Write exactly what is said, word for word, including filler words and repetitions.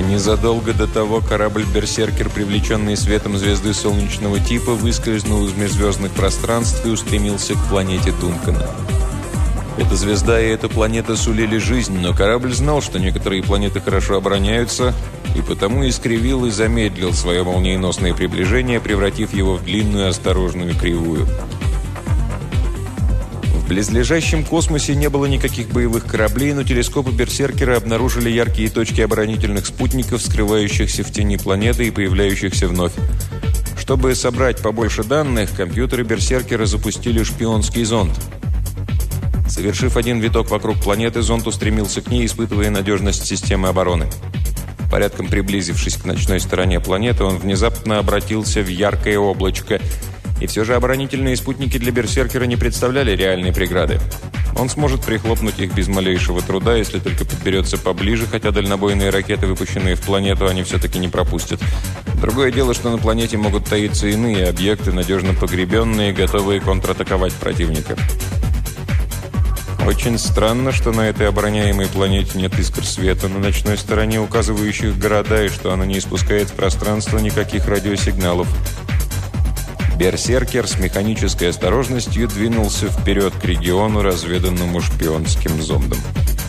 Незадолго до того корабль «Берсеркер», привлеченный светом звезды солнечного типа, выскользнул из межзвездных пространств и устремился к планете Дункана. Эта звезда и эта планета сулили жизнь, но корабль знал, что некоторые планеты хорошо обороняются, и потому искривил и замедлил свое молниеносное приближение, превратив его в длинную осторожную кривую. В близлежащем космосе не было никаких боевых кораблей, но телескопы «Берсеркера» обнаружили яркие точки оборонительных спутников, скрывающихся в тени планеты и появляющихся вновь. Чтобы собрать побольше данных, компьютеры «Берсеркера» запустили шпионский зонд. Совершив один виток вокруг планеты, зонд устремился к ней, испытывая надежность системы обороны. Порядком приблизившись к ночной стороне планеты, он внезапно обратился в яркое облачко. И все же оборонительные спутники для «Берсеркера» не представляли реальной преграды. Он сможет прихлопнуть их без малейшего труда, если только подберется поближе, хотя дальнобойные ракеты, выпущенные в планету, они все-таки не пропустят. Другое дело, что на планете могут таиться иные объекты, надежно погребенные, готовые контратаковать противника. Очень странно, что на этой обороняемой планете нет искр света на ночной стороне, указывающих города, и что она не испускает в пространство никаких радиосигналов. «Берсеркер» с механической осторожностью двинулся вперед к региону, разведанному шпионским зондом.